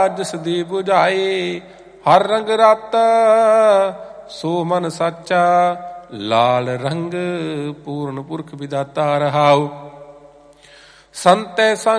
ਜਿਸ ਦੀ 부ਝਾਈ। ਹਰ ਰੰਗ ਰਤ ਸੋ ਮਨ ਸਾਚਾ, ਲਾਲ ਰੰਗ ਪੂਰਨ ਪੁਰਖ ਵਿਦਾਤਾ ਰਹਾਉ। ਸੰਤੈ ਸੰਗ